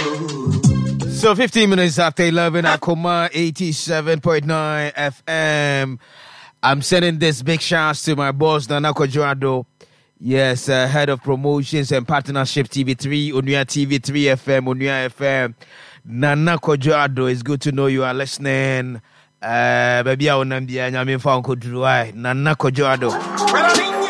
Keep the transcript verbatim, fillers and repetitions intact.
So fifteen minutes after eleven at Koma eighty-seven point nine F M. I'm sending this big shout to my boss, Nana Kojoado. Yes, uh, head of promotions and partnership T V three, Onua T V three F M, Onua F M. Nana Kojoado, it's good to know you are listening. Uh, baby, I want to be a Nana Kojoado.